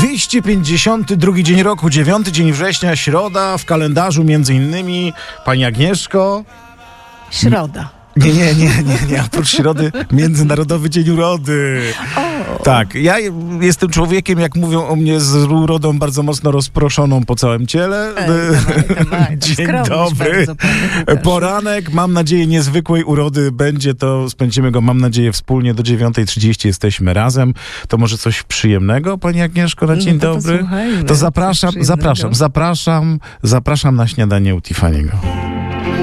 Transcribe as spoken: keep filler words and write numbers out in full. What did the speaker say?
dwieście pięćdziesiąty drugi dzień roku, dziewiąty dzień września, środa, w kalendarzu między innymi pani Agnieszko. Środa. Nie, nie, nie, nie, nie. Oprócz środy Międzynarodowy Dzień Urody. O. Tak, ja jestem człowiekiem, jak mówią o mnie, z urodą bardzo mocno rozproszoną po całym ciele. Ej, dawaj, dawaj, Dzień skromność dobry. bardzo, panie Łukaszu. Poranek, mam nadzieję, niezwykłej urody będzie to. Spędzimy go, mam nadzieję, wspólnie do dziewiątej trzydzieści jesteśmy razem. To może coś przyjemnego, pani Agnieszko, na dzień No to dobry? posłuchajmy, To zapraszam, coś zapraszam, przyjemnego. zapraszam, zapraszam na śniadanie u Tiffany'ego.